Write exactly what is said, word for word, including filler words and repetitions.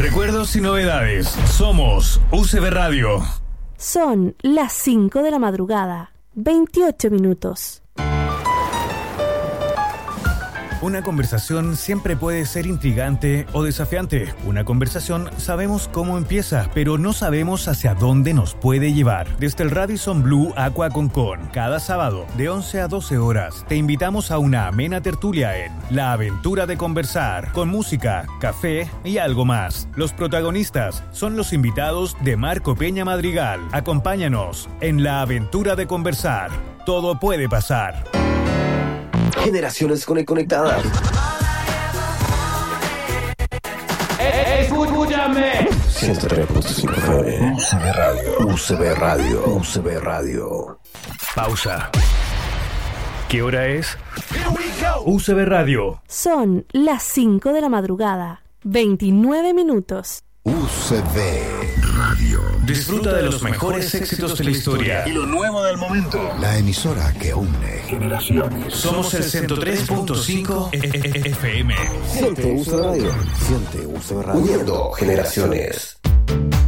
Recuerdos y novedades. Somos U C B Radio. Son las cinco de la madrugada, veintiocho minutos. Una conversación siempre puede ser intrigante o desafiante. Una conversación sabemos cómo empieza, pero no sabemos hacia dónde nos puede llevar. Desde el Radisson Blu Aqua Concón, cada sábado de once a doce horas, te invitamos a una amena tertulia en La Aventura de Conversar, con música, café y algo más. Los protagonistas son los invitados de Marco Peña Madrigal. Acompáñanos en La Aventura de Conversar. Todo puede pasar. Generaciones conectadas. Escúchame. ciento tres punto cinco F M. U C B Radio. U C B Radio. U C B Radio. Pausa. ¿Qué hora es? U C B Radio. Son las cinco de la madrugada, veintinueve minutos. U C B Radio. Disfruta de los mejores éxitos de la historia y lo nuevo del momento. La emisora que une generaciones. Somos el ciento tres punto cinco F M. Siente U C B Radio. Siente U C B Radio. Uniendo generaciones.